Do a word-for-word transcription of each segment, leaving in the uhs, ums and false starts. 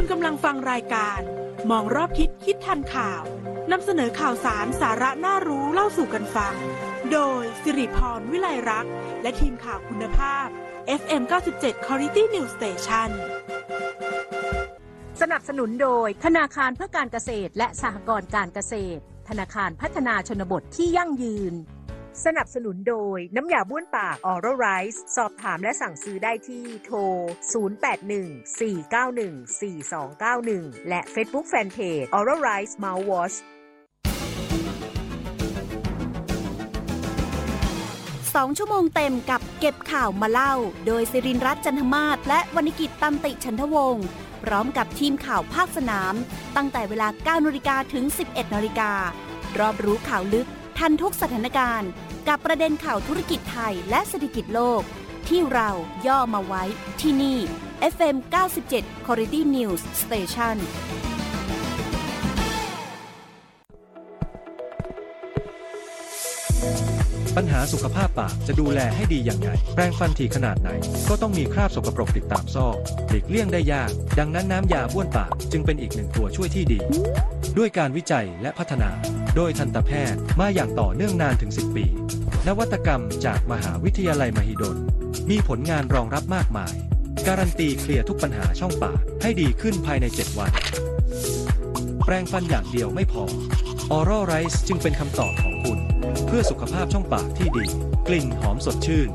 คุณกำลังฟังรายการมองรอบทิศคิดทันข่าวนำเสนอข่าวสารสาระน่ารู้เล่าสู่กันฟังโดยสิริพรวิไลรักษ์และทีมข่าวคุณภาพ เอฟ เอ็ม เก้าสิบเจ็ด Quality News Station สนับสนุนโดยธนาคารเพื่อการเกษตรและสหกรณ์การเกษตรธนาคารพัฒนาชนบทที่ยั่งยืนสนับสนุนโดยน้ำยาบ้วนปาก Oral Rice สอบถามและสั่งซื้อได้ที่โทร ศูนย์ แปด หนึ่ง สี่ เก้า หนึ่ง สี่ สอง เก้า หนึ่ง และ Facebook Fanpage Oral Rice Mouthwash สองชั่วโมงเต็มกับเก็บข่าวมาเล่าโดยศิรินทร์รัตน์จันทมาศและวรรณกิจตันติฉันทวงศ์พร้อมกับทีมข่าวภาคสนามตั้งแต่เวลา เก้านาฬิกา ถึง สิบเอ็ดนาฬิการอบรู้ข่าวลึกทันทุกสถานการณ์กับประเด็นข่าวธุรกิจไทยและเศรษฐกิจโลกที่เราย่อมาไว้ที่นี่ เอฟ เอ็ม เก้าสิบเจ็ด Quality News Station ปัญหาสุขภาพปากจะดูแลให้ดีอย่างไรแปรงฟันถี่ขนาดไหนก็ต้องมีคราบสกปรกติดตามซอกหลีกเลี่ยงได้ยากดังนั้นน้ำยาบ้วนปากจึงเป็นอีกหนึ่งตัวช่วยที่ดีด้วยการวิจัยและพัฒนาโดยทันตแพทย์มาอย่างต่อเนื่องนานถึงสิบปีนวัตกรรมจากมหาวิทยาลัยมหิดลมีผลงานรองรับมากมายการันตีเคลียร์ทุกปัญหาช่องปากให้ดีขึ้นภายในเจ็ดวันแปรงฟันอย่างเดียวไม่พอ Oral Rice จึงเป็นคำตอบของคุณเพื่อสุขภาพช่องปากที่ดีกลิ่นหอมสดชื่น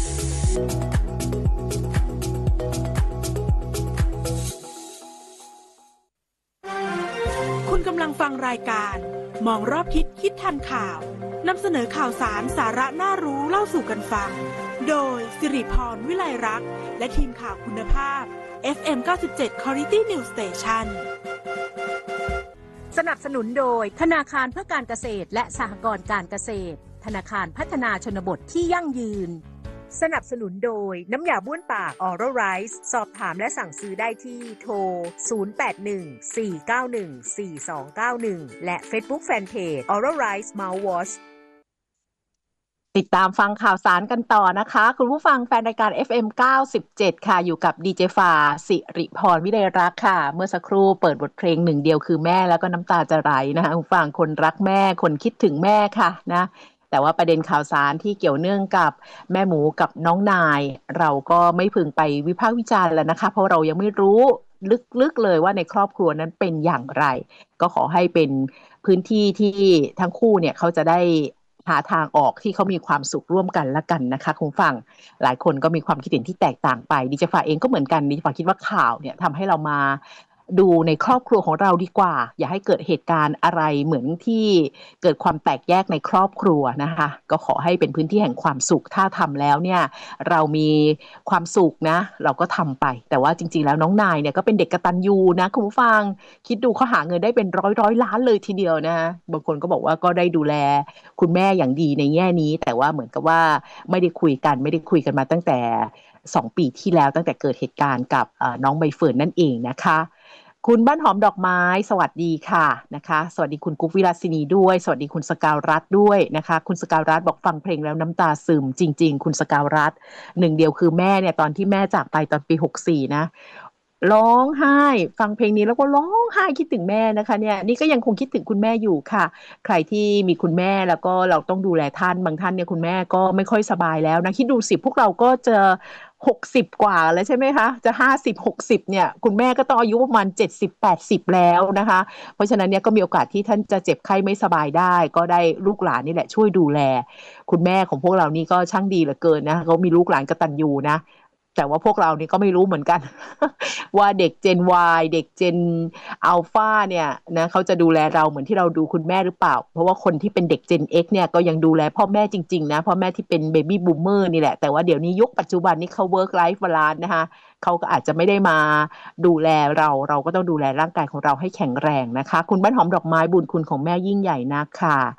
คุณกำลังฟังรายการมองรอบทิศคิดทันข่าวนำเสนอข่าวสารสาระน่ารู้เล่าสู่กันฟังโดยสิริพรวิไลรักษ์และทีมข่าวคุณภาพ เอฟ เอ็ม เก้าสิบเจ็ด Quality News Station สนับสนุนโดยธนาคารเพื่อการเกษตรและสหกรณ์การเกษตรธนาคารพัฒนาชนบทที่ยั่งยืนสนับสนุนโดยน้ำยาบ้วนปาก Oral Rice สอบถามและสั่งซื้อได้ที่โทร ศูนย์ แปด หนึ่ง สี่ เก้า หนึ่ง สี่ สอง เก้า หนึ่ง และ Facebook Fanpage Oral Rice Mouthwashติดตามฟังข่าวสารกันต่อนะคะคุณผู้ฟังแฟนรายการ เอฟ เอ็ม เก้าสิบเจ็ด ค่ะอยู่กับดีเจฟ้าสิริพรวิไลรักษ์ค่ะเมื่อสักครู่เปิดบทเพลงหนึ่งเดียวคือแม่แล้วก็น้ำตาจะไหลนะคะคุณผู้ฟังคนรักแม่คนคิดถึงแม่ค่ะนะแต่ว่าประเด็นข่าวสารที่เกี่ยวเนื่องกับแม่หมูกับน้องนายเราก็ไม่พึงไปวิพากษ์วิจารณ์แล้วนะคะเพราะเรายังไม่รู้ลึกๆเลยว่าในครอบครัวนั้นเป็นอย่างไรก็ขอให้เป็นพื้นที่ที่ทั้งคู่เนี่ยเขาจะได้หาทางออกที่เขามีความสุขร่วมกันละกันนะคะคุณฟังหลายคนก็มีความคิดเห็นที่แตกต่างไปดิฉันฝ่ายเองก็เหมือนกันดิฉันฝ่ายคิดว่าข่าวเนี่ยทำให้เรามาดูในครอบครัวของเราดีกว่าอย่าให้เกิดเหตุการณ์อะไรเหมือนที่เกิดความแตกแยกในครอบครัวนะคะก็ขอให้เป็นพื้นที่แห่งความสุขถ้าทำแล้วเนี่ยเรามีความสุขนะเราก็ทำไปแต่ว่าจริงๆแล้วน้องนายเนี่ยก็เป็นเด็กกตัญญูนะคุณผู้ฟังคิดดูเขาหาเงินได้เป็นร้อยร้อยล้านเลยทีเดียวนะบางคนก็บอกว่าก็ได้ดูแลคุณแม่อย่างดีในแง่นี้แต่ว่าเหมือนกับว่าไม่ได้คุยกันไม่ได้คุยกันมาตั้งแต่สองปีที่แล้วตั้งแต่เกิดเหตุการณ์กับน้องใบเฟิร์นนั่นเองนะคะคุณบ้านหอมดอกไม้สวัสดีค่ะนะคะสวัสดีคุณกุ๊กวิลาสินีด้วยสวัสดีคุณสกาวรัตน์ด้วยนะคะคุณสกาวรัตน์บอกฟังเพลงแล้วน้ำตาซึมจริงๆคุณสกาวรัตน์หนึ่งเดียวคือแม่เนี่ยตอนที่แม่จากไปตอนปีหกสี่นะร้องไห้ฟังเพลงนี้แล้วก็ร้องไห้คิดถึงแม่นะคะเนี่ยนี่ก็ยังคงคิดถึงคุณแม่อยู่ค่ะใครที่มีคุณแม่แล้วก็เราต้องดูแลท่านบางท่านเนี่ยคุณแม่ก็ไม่ค่อยสบายแล้วนะคิดดูสิพวกเราก็จะหกสิบกว่าแล้วใช่ไหมคะจะห้าสิบ หกสิบเนี่ยคุณแม่ก็ต้องอายุประมาณเจ็ดสิบ แปดสิบแล้วนะคะเพราะฉะนั้นเนี่ยก็มีโอกาสที่ท่านจะเจ็บไข้ไม่สบายได้ก็ได้ลูกหลานนี่แหละช่วยดูแลคุณแม่ของพวกเรานี่ก็ช่างดีเหลือเกินนะเขามีลูกหลานกตัญญูนะแต่ว่าพวกเรานี่ก็ไม่รู้เหมือนกัน ว่าเด็ก Gen Y เด็ก Gen Alpha เนี่ยนะเขาจะดูแลเราเหมือนที่เราดูคุณแม่หรือเปล่าเพราะว่าคนที่เป็นเด็ก Gen X เนี่ยก็ยังดูแลพ่อแม่จริงๆนะพ่อแม่ที่เป็น Baby Boomer นี่แหละแต่ว่าเดี๋ยวนี้ยุคปัจจุบันนี้เขา Work Life Balance นะคะเขาก็อาจจะไม่ได้มาดูแลเราเราก็ต้องดูแลร่างกายของเราให้แข็งแรงนะคะคุณบ้านหอมดอกไม้บุญคุณของแม่ยิ่งใหญ่นะค่ะ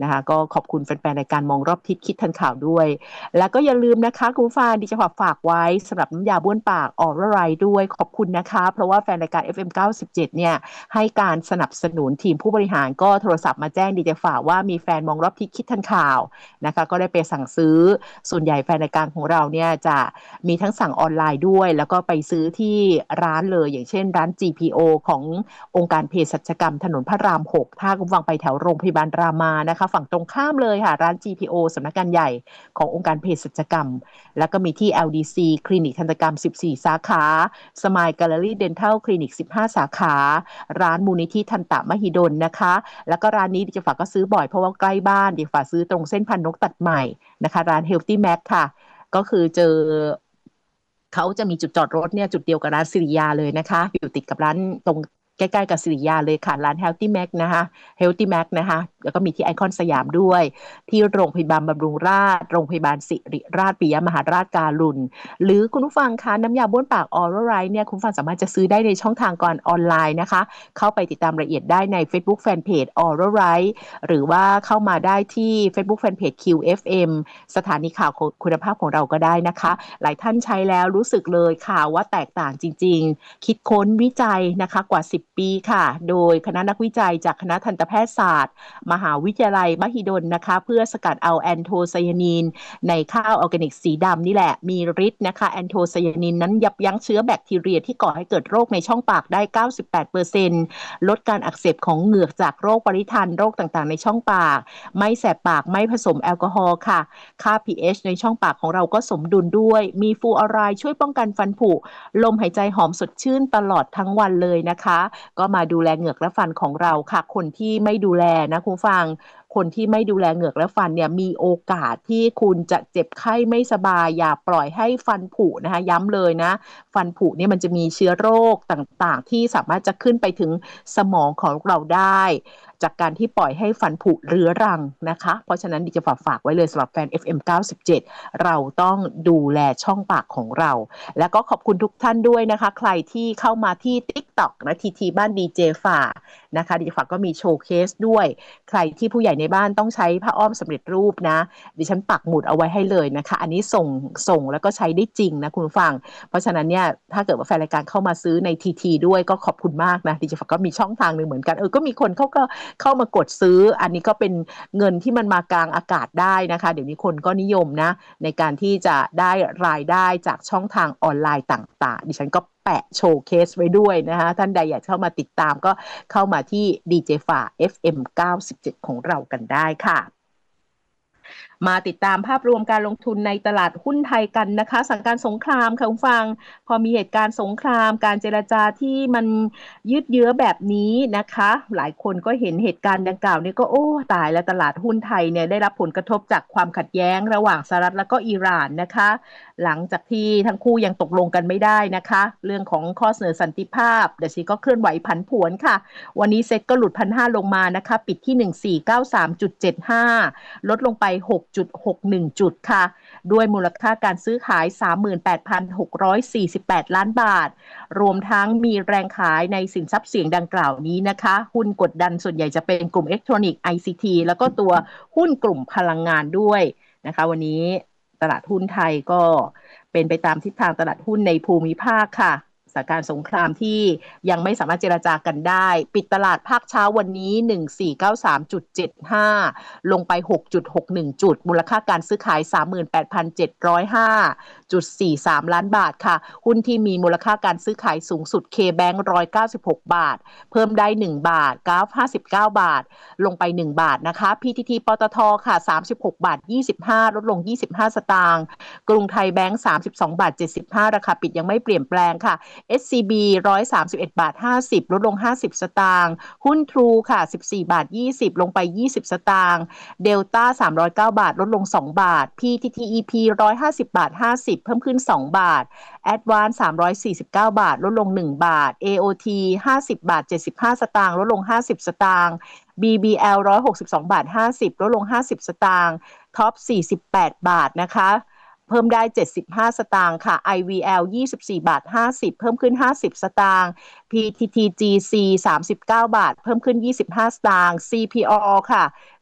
นะคะก็ขอบคุณแฟนๆรายการมองรอบทิศคิดทันข่าวด้วยแล้วก็อย่าลืมนะคะคุณผู้ฟังดิฉันฝากไว้สำหรับน้ำยาบ้วนปากออร่าไรท์ด้วยขอบคุณนะคะเพราะว่าแฟนรายการ เอฟ เอ็ม เก้าสิบเจ็ดเนี่ยให้การสนับสนุนทีมผู้บริหารก็โทรศัพท์มาแจ้งดิฉันฝากว่ามีแฟนมองรอบทิศคิดทันข่าวนะคะก็ได้ไปสั่งซื้อส่วนใหญ่แฟนรายการของเราเนี่ยจะมีทั้งสั่งออนไลน์ด้วยแล้วก็ไปซื้อที่ร้านเลยอย่างเช่นร้าน จี พี โอ ขององค์การเภสัชกรรมถนนพระรามหกถ้าคุณฟังไปแถวโรงพยาบาลรามานะคะฝั่งตรงข้ามเลยค่ะร้าน จี พี โอ สำนักงานใหญ่ขององค์การเภสัชกรรมแล้วก็มีที่ แอล ดี ซี คลินิกทันตกรรมสิบสี่สาขาสมายแกลเลอรี่เดนทัลคลินิกสิบห้าสาขาร้านมูลนิธิทันตมหิดลนะคะแล้วก็ร้านนี้ดิฉันฝากก็ซื้อบ่อยเพราะว่าใกล้บ้านดิฉันฝากซื้อตรงเส้นพันนกตัดใหม่นะคะร้าน Healthy Mac ค่ะก็คือเจอเขาจะมีจุดจอดรถเนี่ยจุดเดียวกับร้านสิริยาเลยนะคะอยู่ติดกับร้านตรงใกล้ๆกับสิริยาเลยค่ะร้าน Healthy Mac นะคะ Healthy Mac นะคะแล้วก็มีที่ไอคอนสยามด้วยที่โรงพยาบาลบำรุงราษฎร์โรงพยาบาลศิริราชปิยมหาราชการุณหรือคุณผู้ฟังคะน้ำยาบ้วนปากออร่าไรท์เนี่ยคุณผู้ฟังสามารถจะซื้อได้ในช่องทางก่อนออนไลน์นะคะเข้าไปติดตามรายละเอียดได้ใน Facebook Fanpage ออร่าไรท์หรือว่าเข้ามาได้ที่ Facebook Fanpage คิว เอฟ เอ็ม สถานีข่าวคุณภาพของเราก็ได้นะคะหลายท่านใช้แล้วรู้สึกเลยค่ะว่าแตกต่างจริงๆคิดค้นวิจัยนะคะกว่าสิบปีค่ะโดยคณะนักวิจัยจากคณะทันตแพทยศาสตร์มหาวิทยาลัยมหิดลนะคะเพื่อสกัดเอาแอนโทไซยานีนในข้าวออร์แกนิกสีดำนี่แหละมีฤทธิ์นะคะแอนโทไซยานีนนั้นยับยั้งเชื้อแบคทีเรียที่ก่อให้เกิดโรคในช่องปากได้ เก้าสิบแปดเปอร์เซ็นต์ ลดการอักเสบของเหงือกจากโรคปริทันโรคต่างๆในช่องปากไม่แสบปากไม่ผสมแอลกอฮอล์ค่ะค่า pH ในช่องปากของเราก็สมดุลด้วยมีฟลูออไรด์ช่วยป้องกันฟันผุลมหายใจหอมสดชื่นตลอดทั้งวันเลยนะคะก็มาดูแลเหงือกและฟันของเราค่ะคนที่ไม่ดูแลนะคุณฟังคนที่ไม่ดูแลเหงือกและฟันเนี่ยมีโอกาสที่คุณจะเจ็บไข้ไม่สบายอย่าปล่อยให้ฟันผุนะคะย้ำเลยนะฟันผุเนี่ยมันจะมีเชื้อโรคต่างๆที่สามารถจะขึ้นไปถึงสมองของเราได้จากการที่ปล่อยให้ฟันผุเรื้อรังนะคะเพราะฉะนั้นดิจะฝากฝากไว้เลยสำหรับแฟน เอฟ เอ็ม เก้าสิบเจ็ดเราต้องดูแลช่องปากของเราแล้วก็ขอบคุณทุกท่านด้วยนะคะใครที่เข้ามาที่ TikTok นะทีทีบ้านดีเจฝ่านะคะดิจะฝากก็มีโชว์เคสด้วยใครที่ผู้ใหญ่ในบ้านต้องใช้ผ้าอ้อมสำเร็จรูปนะดิฉันปักหมุดเอาไว้ให้เลยนะคะอันนี้ส่งส่งแล้วก็ใช้ได้จริงนะคุณฟังเพราะฉะนั้นเนี่ยถ้าเกิดว่าแฟนรายการเข้ามาซื้อใน ที ที ด้วยก็ขอบคุณมากนะดิฉันฝากก็มีช่องทางนึงเหมือนกันเออก็มีคนเขาก็เข้ามากดซื้ออันนี้ก็เป็นเงินที่มันมากลางอากาศได้นะคะเดี๋ยวนี้คนก็นิยมนะในการที่จะได้รายได้จากช่องทางออนไลน์ต่างๆดิฉันก็แปะโชว์เคสไว้ด้วยนะคะท่านใดอยากเข้ามาติดตามก็เข้ามาที่ ดี เจ ฝ่า เอฟ เอ็ม เก้าสิบเจ็ด ของเรากันได้ค่ะมาติดตามภาพรวมการลงทุนในตลาดหุ้นไทยกันนะคะสถานการณ์สงครามค่ะคุณฟังพอมีเหตุการณ์สงครามการเจรจาที่มันยืดเยื้อแบบนี้นะคะหลายคนก็เห็นเหตุการณ์ดังกล่าวนี้ก็โอ้ตายแล้วตลาดหุ้นไทยเนี่ยได้รับผลกระทบจากความขัดแย้งระหว่างสหรัฐและก็อิหร่านนะคะหลังจากที่ทั้งคู่ยังตกลงกันไม่ได้นะคะเรื่องของข้อเสนอสันติภาพดัชนีก็เคลื่อนไหวผันผวนค่ะวันนี้เซ็ตก็หลุด หนึ่งพันห้าร้อย ลงมานะคะปิดที่ หนึ่งพันสี่ร้อยเก้าสิบสามจุดเจ็ดห้า ลดลงไป หกจุดหกหนึ่ง จุดค่ะด้วยมูลค่าการซื้อขาย สามหมื่นแปดพันหกร้อยสี่สิบแปด ล้านบาทรวมทั้งมีแรงขายในสินทรัพย์เสี่ยงดังกล่าวนี้นะคะหุ้นกดดันส่วนใหญ่จะเป็นกลุ่มอิเล็กทรอนิกส์ ไอ ซี ที แล้วก็ตัวหุ้นกลุ่มพลังงานด้วยนะคะวันนี้ตลาดหุ้นไทยก็เป็นไปตามทิศทางตลาดหุ้นในภูมิภาคค่ะสถานการณ์สงครามที่ยังไม่สามารถเจรจากันได้ปิดตลาดภาคเช้าวันนี้หนึ่งพันสี่ร้อยเก้าสิบสามจุดเจ็ดห้าลงไป หกจุดหกหนึ่ง จุดมูลค่าการซื้อขาย สามหมื่นแปดพันเจ็ดร้อยห้าจุดสี่สาม ล้านบาทค่ะหุ้นที่มีมูลค่าการซื้อขายสูงสุด K-Bank หนึ่งร้อยเก้าสิบหกบาทเพิ่มได้หนึ่งบาท กราฟห้าสิบเก้าบาทลงไปหนึ่งบาทนะคะ พี ที ที ปตทค่ะสามสิบหกบาทยี่สิบห้าลดลงยี่สิบห้าสตางค์กรุงไทยแบงค์สามสิบสองบาทเจ็ดสิบห้าราคาปิดยังไม่เปลี่ยนแปลงค่ะ เอส ซี บี หนึ่งร้อยสามสิบเอ็ดบาทห้าสิบลดลงห้าสิบสตางค์หุ้น True ค่ะสิบสี่บาทยี่สิบลงไปยี่สิบสตางค์ Delta สามร้อยเก้าบาทลดลงสองบาท พี ที ที อี พี หนึ่งร้อยห้าสิบบาทห้าสิบเพิ่มขึ้นสองบาท Advance สามร้อยสี่สิบเก้าบาทลดลงหนึ่งบาท เอ โอ ที ห้าสิบบาทเจ็ดสิบห้าสตางค์ลดลงห้าสิบสตางค์ บี บี แอล หนึ่งร้อยหกสิบสองบาทห้าสิบลดลงห้าสิบสตางค์ Top สี่สิบแปดบาทนะคะเพิ่มได้เจ็ดสิบห้าสตางค์ค่ะ ไอ วี แอล ยี่สิบสี่บาทห้าสิบเพิ่มขึ้นห้าสิบสตางค์ พี ที ที จี ซี สามสิบเก้าบาทเพิ่มขึ้นยี่สิบห้าสตางค์ ซี พี โอ ค่ะ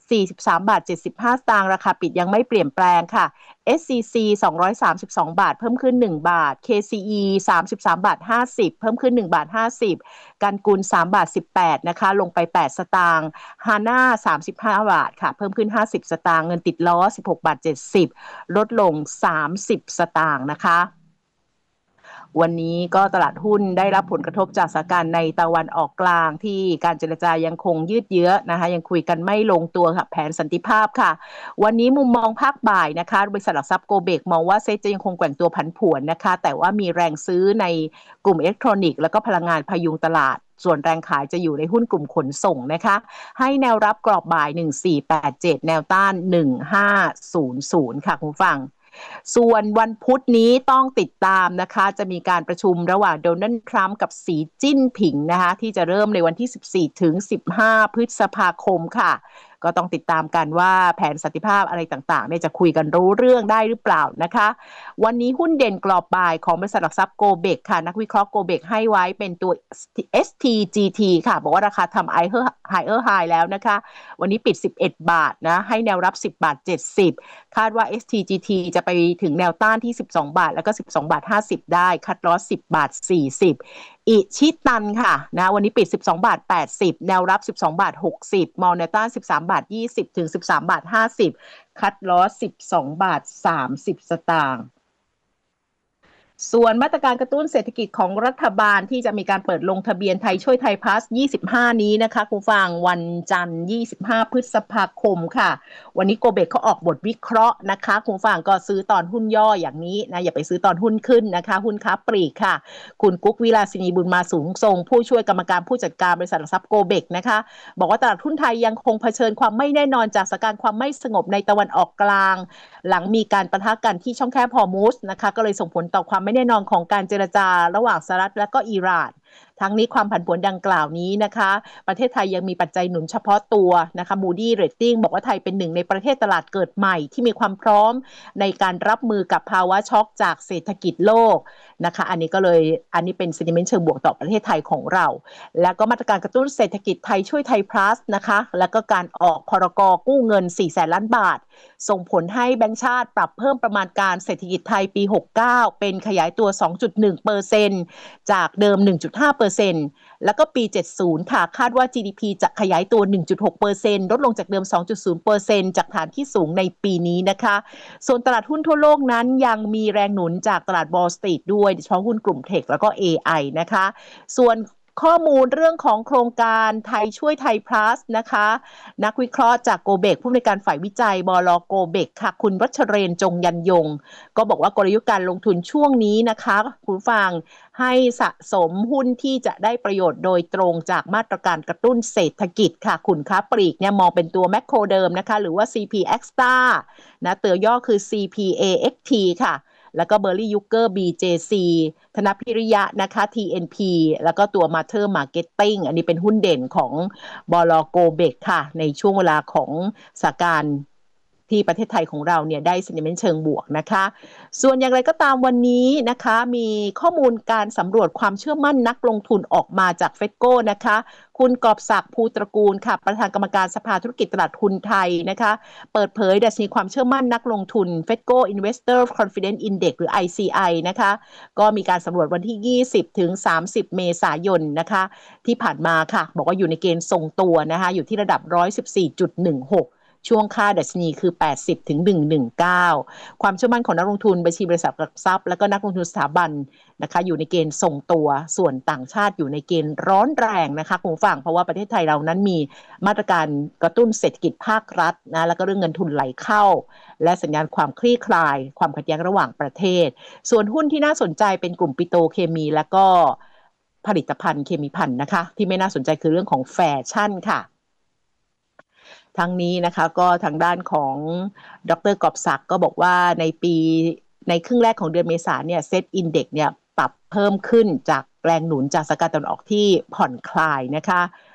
สี่สิบสามบาทเจ็ดสิบห้าสตางค์ราคาปิดยังไม่เปลี่ยนแปลงค่ะ เอส ซี ซี สองร้อยสามสิบสองบาทเพิ่มขึ้นหนึ่งบาท เค ซี อี สามสิบสามบาทห้าสิบเพิ่มขึ้นหนึ่งบาทห้าสิบกันกุลสามบาทสิบแปดนะคะลงไปแปดสตางค์ฮาน่าสามสิบห้าบาทค่ะเพิ่มขึ้นห้าสิบสตางค์เงินติดล้อสิบหกบาทเจ็ดสิบลดลงสามสิบสตางค์นะคะวันนี้ก็ตลาดหุ้นได้รับผลกระทบจากสถานการณ์ในตะวันออกกลางที่การเจรจายังคงยืดเยื้อนะคะยังคุยกันไม่ลงตัวค่ะแผนสันติภาพค่ะวันนี้มุมมองภาคบ่ายนะคะบริษัทหลักทรัพย์โกเบกมองว่าเซ็ตจะยังคงแกว่งตัวผันผวนนะคะแต่ว่ามีแรงซื้อในกลุ่มอิเล็กทรอนิกส์แล้วก็พลังงานพยุงตลาดส่วนแรงขายจะอยู่ในหุ้นกลุ่มขนส่งนะคะให้แนวรับกรอบบ่ายหนึ่งสี่แปดเจ็ดแนวต้านหนึ่งห้าศูนย์ศูนย์ค่ะคุณผู้ฟังส่วนวันพุธนี้ต้องติดตามนะคะจะมีการประชุมระหว่างโดนัลด์ทรัมป์กับสีจิ้นผิงนะคะที่จะเริ่มในวันที่สิบสี่ถึงสิบห้าพฤษภาคมค่ะก็ต้องติดตามกันว่าแผนสันติภาพอะไรต่างๆเนี่ยจะคุยกันรู้เรื่องได้หรือเปล่านะคะวันนี้หุ้นเด่นกรอบบ่ายของบริษัทหลักทรัพย์โกเบกค่ะนักวิเคราะห์โกเบกให้ไว้เป็นตัว เอส ที จี ที ค่ะบอกว่าราคาทำ higher high แล้วนะคะวันนี้ปิดสิบเอ็ดบาทนะให้แนวรับสิบบาทเจ็ดสิบคาดว่า เอส ที จี ที จะไปถึงแนวต้านที่สิบสองบาทแล้วก็สิบสองบาทห้าสิบได้คัดลอสสิบบาทสี่สิบอิชิตันค่ะนะวันนี้ปิดสิบสองบาทแปดสิบแนวรับสิบสองบาทหกสิบมองแนวต้านสิบสามบาทยี่สิบถึงสิบสามบาทห้าสิบคัดลอสสิบสองบาทสามสิบสตางค์ส่วนมาตรการกระตุ้นเศรษฐกิจของรัฐบาลที่จะมีการเปิดลงทะเบียนไทยช่วยไทยพลัสยี่สิบห้านี้นะคะคุณฟังวันจันทร์ยี่สิบห้าพฤษภาคมค่ะวันนี้โกเบกเขาออกบทวิเคราะห์นะคะคุณฟังก็ซื้อตอนหุ้นย่ออย่างนี้นะอย่าไปซื้อตอนหุ้นขึ้นนะคะหุ้นค้าปลีกค่ะคุณกุ๊กวิลาสินีบุญมาสูงทรงผู้ช่วยกรรมการผู้จัดการบริษัทหลักทรัพย์โกเบกนะคะบอกว่าตลาดหุ้นไทยยังคงเผชิญความไม่แน่นอนจากสถานการณ์ความไม่สงบในตะวันออกกลางหลังมีการปะทะกันที่ช่องแคบฮอร์มุสนะคะก็เลยส่งผลต่อความไม่แน่นอนของการเจรจาระหว่างสหรัฐและก็อิหร่านทั้งนี้ความผันผวนดังกล่าวนี้นะคะประเทศไทยยังมีปัจจัยหนุนเฉพาะตัวนะคะ Moody Rating บอกว่าไทยเป็นหนึ่งในประเทศตลาดเกิดใหม่ที่มีความพร้อมในการรับมือกับภาวะช็อคจากเศรษฐกิจโลกนะคะอันนี้ก็เลยอันนี้เป็น sentiment เชิงบวกต่อประเทศไทยของเราแล้วก็มาตรการกระตุ้นเศรษฐกิจไทยช่วยไทย plus นะคะแล้วก็การออกพรกกู้เงินสี่แสนล้านบาทส่งผลให้แบงก์ชาติปรับเพิ่มประมาณการเศรษฐกิจไทยปีหกสิบเก้าเป็นขยายตัว สองจุดหนึ่งเปอร์เซ็นต์ จากเดิม หนึ่งจุดห้าเปอร์เซ็นต์ แล้วก็ปีเจ็ดสิบค่ะคาดว่า จี ดี พี จะขยายตัว หนึ่งจุดหกเปอร์เซ็นต์ ลดลงจากเดิม สองจุดศูนย์เปอร์เซ็นต์ จากฐานที่สูงในปีนี้นะคะส่วนตลาดหุ้นทั่วโลกนั้นยังมีแรงหนุนจากตลาด Wall Street ด้วยโดยเฉพาะหุ้นกลุ่มเทคแล้วก็ เอ ไอ นะคะส่วนข้อมูลเรื่องของโครงการไทยช่วยไทย plus นะคะนักวิเคราะห์จากโกเบกผู้อำนวยการฝ่ายวิจัยบล.โกเบกค่ะคุณวัชเรนจงยันยงก็บอกว่ากลยุทธ์การลงทุนช่วงนี้นะคะคุณฟังให้สะสมหุ้นที่จะได้ประโยชน์โดยตรงจากมาตรการกระตุ้นเศรษฐกิจค่ะคุณค้าปลีกเนี่ยมองเป็นตัวแมคโครเดิมนะคะหรือว่า ซี พี Extra นะตัวย่อคือ ซี พี เอ เอ็กซ์ ที ค่ะแล้วก็เบอร์รี่ยูเกอร์ บี เจ ซี ธนพิริยะนะคะ ที เอ็น พี แล้วก็ตัว Matter Marketing อันนี้เป็นหุ้นเด่นของบล.โกเบกค่ะในช่วงเวลาของสถานการณ์ที่ประเทศไทยของเราเนี่ยได้ sentiment เชิงบวกนะคะส่วนอย่างไรก็ตามวันนี้นะคะมีข้อมูลการสำรวจความเชื่อมั่นนักลงทุนออกมาจากเฟดโก้นะคะคุณกอบศักดิ์ภูตระกูลค่ะประธานกรรมการสภาธุรกิจตลาดทุนไทยนะคะเปิดเผยดัชนีความเชื่อมั่นนักลงทุน Fedco Investor Confidence Index หรือ ไอ ซี ไอ นะคะก็มีการสำรวจวันที่ยี่สิบถึงสามสิบเมษายนนะคะที่ผ่านมาค่ะบอกว่าอยู่ในเกณฑ์ทรงตัวนะคะอยู่ที่ระดับ หนึ่งร้อยสิบสี่จุดหนึ่งหกช่วงค่าดัชนีคือแปดสิบถึงหนึ่งร้อยสิบเก้าความเชื่อมั่นของนักลงทุนบัญชีบริษัทหลักทรัพย์และก็นักลงทุนสถาบันนะคะอยู่ในเกณฑ์ทรงตัวส่วนต่างชาติอยู่ในเกณฑ์ร้อนแรงนะคะคุณผู้ฟังเพราะว่าประเทศไทยเรานั้นมีมาตรการกระตุ้นเศรษฐกิจภาครัฐนะแล้วก็เรื่องเงินทุนไหลเข้าและสัญญาณความคลี่คลายความขัดแย้งระหว่างประเทศส่วนหุ้นที่น่าสนใจเป็นกลุ่มปิโตรเคมีและก็ผลิตภัณฑ์เคมีภัณฑ์นะคะที่ไม่น่าสนใจคือเรื่องของแฟชั่นค่ะทั้งนี้นะคะก็ทางด้านของดร.กอบศักดิ์ก็บอกว่าในปีในครึ่งแรกของเดือนเมษายนเนี่ยเซตอินเด็กซ์เนี่ยปรับเพิ่มขึ้นจากแรงหนุนจากสถานการณ์ตะวันออกที่ผ่อนคลายนะคะ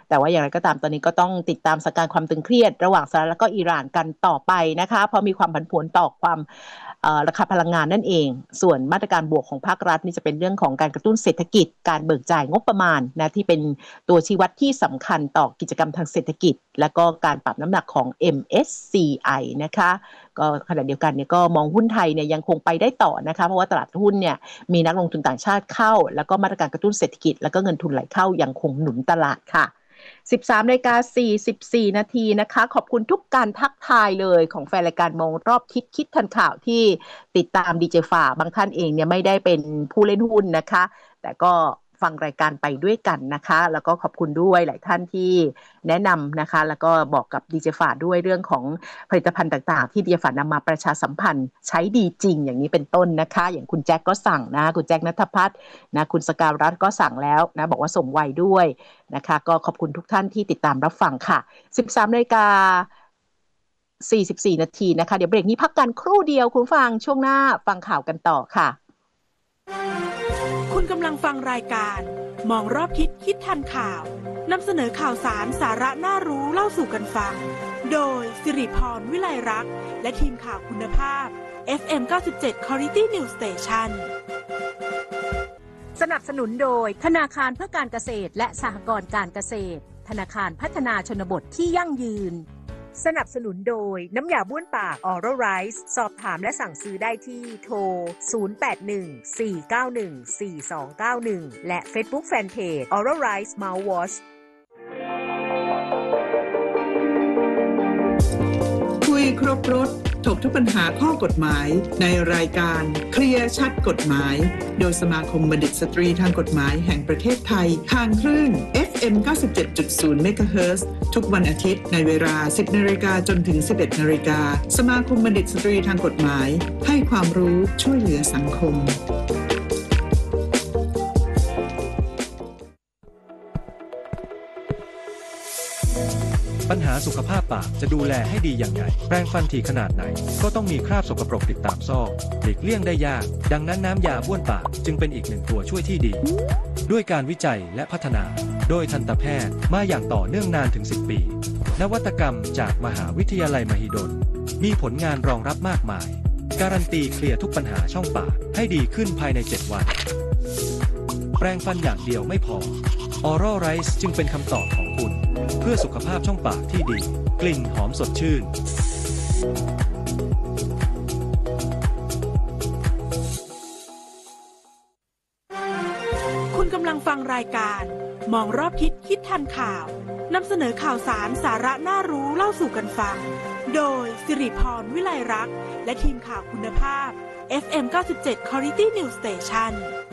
แต่ว่าอย่างไรก็ตามตอนนี้ก็ต้องติดตามสถานการณ์ความตึงเครียดระหว่างสหรัฐและก็อิหร่านกันต่อไปนะคะเพราะมีความผันผวนต่อความราคาพลังงานนั่นเองส่วนมาตรการบวกของภาครัฐนี่จะเป็นเรื่องของการกระตุ้นเศรษฐกิจการเบิกจ่ายงบประมาณนะที่เป็นตัวชี้วัดที่สำคัญต่อกิจกรรมทางเศรษฐกิจและก็การปรับน้ำหนักของ เอ็ม เอส ซี ไอ นะคะก็ขณะเดียวกันเนี่ยก็มองหุ้นไทยเนี่ยยังคงไปได้ต่อนะคะเพราะว่าตลาดหุ้นเนี่ยมีนักลงทุนต่างชาติเข้าแล้วก็มาตรการกระตุ้นเศรษฐกิจแล้วก็เงินทุนไหลเข้ายังคงหนุนตลาดค่ะสิบสามนาฬิกาสี่สิบสี่นาทีนะคะขอบคุณทุกการทักทายเลยของแฟนรายการมองรอบทิศคิดทันข่าวที่ติดตามดีเจฝ่าบางท่านเองเนี่ยไม่ได้เป็นผู้เล่นหุ้นนะคะแต่ก็ฟังรายการไปด้วยกันนะคะแล้วก็ขอบคุณด้วยหลายท่านที่แนะนำนะคะแล้วก็บอกกับดีเจฝ่าด้วยเรื่องของผลิตภัณฑ์ต่างๆที่ดีเจฝ่านำมาประชาสัมพันธ์ใช้ดีจริงอย่างนี้เป็นต้นนะคะอย่างคุณแจ็คก็สั่งนะคุณแจ็คณัฐพัฒน์นะคุณสกาวรัตน์ก็สั่งแล้วนะบอกว่าส่งไวด้วยนะคะก็ขอบคุณทุกท่านที่ติดตามรับฟังค่ะ สิบสามนาฬิกาสี่สิบสี่นาทีนะคะเดี๋ยวเบรกนี้พักกันครู่เดียวคุณฟังช่วงหน้าฟังข่าวกันต่อค่ะคุณกำลังฟังรายการมองรอบทิศคิดทันข่าวนำเสนอข่าวสารสาระน่ารู้เล่าสู่กันฟังโดยสิริพรวิไลรักษ์และทีมข่าวคุณภาพ เอฟ เอ็ม เก้าสิบเจ็ด Quality News Station สนับสนุนโดยธนาคารเพื่อการเกษตรและสหกรณ์การเกษตรธนาคารพัฒนาชนบทที่ยั่งยืนสนับสนุนโดยน้ำยาบ้วนปาก Oral Rice สอบถามและสั่งซื้อได้ที่โทรศูนย์ แปด หนึ่ง สี่ เก้า หนึ่ง สี่ สอง เก้า หนึ่งและ Facebook Fanpage Oral Rice Mouthwash คุยครบรถถกทุกปัญหาข้อกฎหมายในรายการเคลียร์ชัดกฎหมายโดยสมาคมบัณฑิตสตรีทางกฎหมายแห่งประเทศไทยทางคลื่น เอฟ เอ็ม เก้าสิบเจ็ดจุดศูนย์ เมกะเฮิรตซ์ ทุกวันอาทิตย์ในเวลา สิบนาฬิกาจนถึง สิบเอ็ดนาฬิกาสมาคมบัณฑิตสตรีทางกฎหมายให้ความรู้ช่วยเหลือสังคมปัญหาสุขภาพปากจะดูแลให้ดีอย่างไรแปรงฟันถี่ขนาดไหนก็ต้องมีคราบสกปรกติดตามซอกหลีกเลี่ยงได้ยากดังนั้นน้ำยาบ้วนปากจึงเป็นอีกหนึ่งตัวช่วยที่ดีด้วยการวิจัยและพัฒนาโดยทันตแพทย์มาอย่างต่อเนื่องนานถึงสิบปีนวัตกรรมจากมหาวิทยาลัยมหิดลมีผลงานรองรับมากมายการันตีเคลียร์ทุกปัญหาช่องปากให้ดีขึ้นภายในเจ็ดวันแปรงฟันอย่างเดียวไม่พอ Oral Rice จึงเป็นคำตอบของคุณเพื่อสุขภาพช่องปากที่ดีกลิ่นหอมสดชื่นคุณกำลังฟังรายการมองรอบทิศคิดทันข่าวนำเสนอข่าวสารสาระน่ารู้เล่าสู่กันฟังโดยสิริพรวิไลรักษ์และทีมข่าวคุณภาพ เอฟ เอ็ม เก้าสิบเจ็ด Quality News Station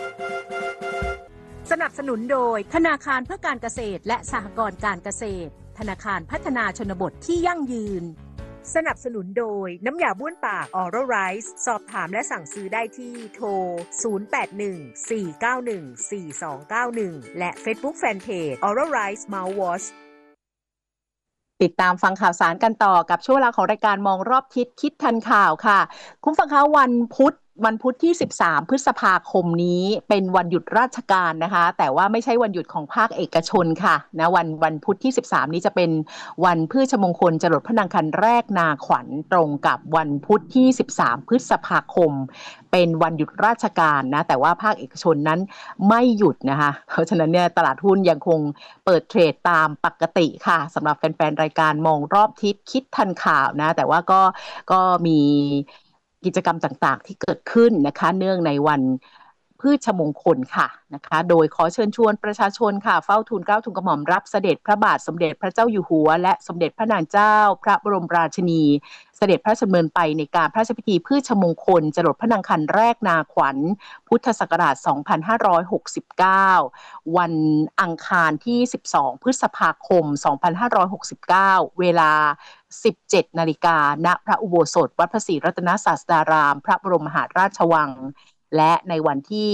สนับสนุนโดยธนาคารเพื่อการเกษตรและสหกรณ์การเกษตรธนาคารพัฒนาชนบทที่ยั่งยืนสนับสนุนโดยน้ำยาบ้วนปาก Oral Rice สอบถามและสั่งซื้อได้ที่โทรศูนย์ แปด หนึ่ง สี่ เก้า หนึ่ง สี่ สอง เก้า หนึ่งและ Facebook Fanpage Oral Rice Mouthwash ติดตามฟังข่าวสารกันต่อกับช่วงเวลาของรายการมองรอบทิศคิดทันข่าวค่ะคุณฟังคะวันพุธวันพุธที่สิบสามพฤษภาคมนี้เป็นวันหยุดราชการนะคะแต่ว่าไม่ใช่วันหยุดของภาคเอกชนค่ะนะวันวันพุธที่สิบสามนี้จะเป็นวันพฤชมงคลจรดพระนางคันแรกนาขวัญตรงกับวันพุธที่สิบสามพฤษภาคมเป็นวันหยุดราชการนะแต่ว่าภาคเอกชนนั้นไม่หยุดนะคะเพราะฉะนั้นเนี่ยตลาดหุ้นยังคงเปิดเทรดตามปกติค่ะสำหรับแฟนๆรายการมองรอบทิศคิดทันข่าวนะแต่ว่าก็ก็มีกิจกรรมต่างๆที่เกิดขึ้นนะคะเนื่องในวันพฤชมงคลค่ะนะคะโดยขอเชิญชวนประชาชนค่ะเฝ้าทูลเกล้าทูลกระหม่อมรับเสด็จพระบาทสมเด็จพระเจ้าอยู่หัวและสมเด็จพระนางเจ้าพระบรมราชินีเสด็จพระราชดำเนินไปในการพระราชพิธีพฤชมงคลจรดพระนางคันแรกนาขวัญพุทธศักราชสองพันห้าร้อยหกสิบเก้าวันอังคารที่สิบสองพฤษภาคมสองพันห้าร้อยหกสิบเก้าเวลาสิบเจ็ดนาฬิกาณพระอุโบสถวัดพระศรีรัตนศาสดารามพระบรมมหาราชวังและในวันที่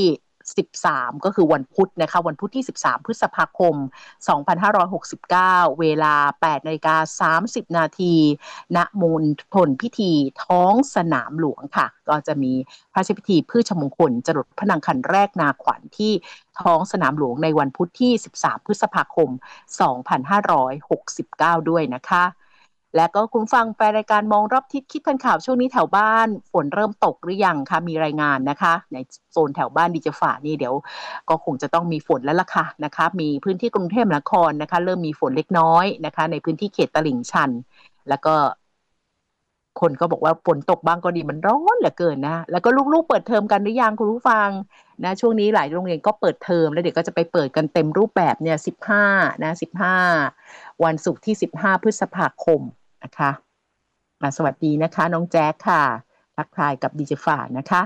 สิบสามก็คือวันพุธนะคะวันพุธที่สิบสามพฤษภาคมสองพันห้าร้อยหกสิบเก้าเวลา แปดนาฬิกาสามสิบนาทีณมณฑลพิธีท้องสนามหลวงค่ะก็จะมีพระราชพิธีพืชมงคลจรดพระนางคันแรกนาขวัญที่ท้องสนามหลวงในวันพุธที่สิบสามพฤษภาคมสองพันห้าร้อยหกสิบเก้าด้วยนะคะและก็คุณฟังไปรายการมองรอบทิศคิดทันข่าวช่วงนี้แถวบ้านฝนเริ่มตกหรือยังคะมีรายงานนะคะในโซนแถวบ้านดิจฝ่านี่เดี๋ยวก็คงจะต้องมีฝนแล้วล่ะค่ะนะคะมีพื้นที่กรุงเทพมหานครนะคะเริ่มมีฝนเล็กน้อยนะคะในพื้นที่เขตตลิ่งชันแล้วก็คนก็บอกว่าฝนตกบ้างก็ดีมันร้อนเหลือเกินนะแล้วก็ลูกๆเปิดเทอมกันหรือยังคุณผู้ฟังนะช่วงนี้หลายโรงเรียนก็เปิดเทอมแล้วเดี๋ยวก็จะไปเปิดกันเต็มรูปแบบเนี่ยสิบห้านะสิบห้าวันศุกร์ที่สิบห้าพฤษภาคมนะคะสวัสดีนะคะน้องแจ๊คค่ะทักทายกับดิจิฝ่านะคะ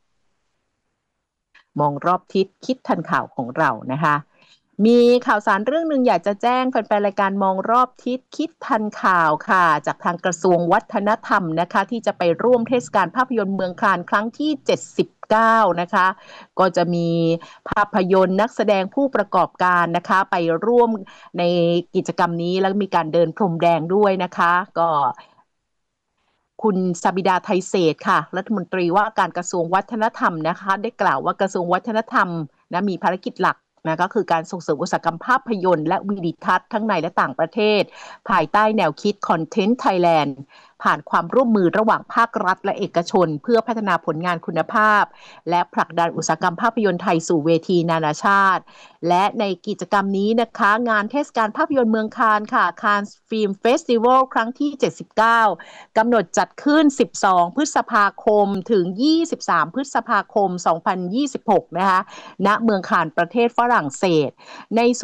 มองรอบทิศคิดทันข่าวของเรานะคะมีข่าวสารเรื่องนึงอยากจะแจ้งแฟนๆรายการมองรอบทิศคิดทันข่าวค่ะจากทางกระทรวงวัฒนธรรมนะคะที่จะไปร่วมเทศกาลภาพยนตร์เมืองคานครั้งที่เจ็ดสิบเก้านะคะก็จะมีภาพยนตร์นักแสดงผู้ประกอบการนะคะไปร่วมในกิจกรรมนี้แล้วมีการเดินพรมแดงด้วยนะคะก็คุณสบิดาไทยเศรษฐ์ค่ะรัฐมนตรีว่าการกระทรวงวัฒนธรรมนะคะได้กล่าวว่ากระทรวงวัฒนธรรมนะมีภารกิจหลักนะก็คือการส่งเสริมอุตสาหกรรมภาพยนตร์และวิดีทัศน์ทั้งในและต่างประเทศภายใต้แนวคิด Content Thailand ผ่านความร่วมมือระหว่างภาครัฐและเอกชนเพื่อพัฒนาผลงานคุณภาพและผลักดันอุตสาหกรรมภาพยนตร์ไทยสู่เวทีนานาชาติและในกิจกรรมนี้นะคะงานเทศกาลภาพยนตร์เมืองคานค่ะ Cannes Film Festival ครั้งที่เจ็ดสิบเก้ากำหนดจัดขึ้นสิบสองพฤษภาคมถึงยี่สิบสามพฤษภาคมสองพันยี่สิบหกนะคะณเมืองคานประเทศฝรั่งเศสใน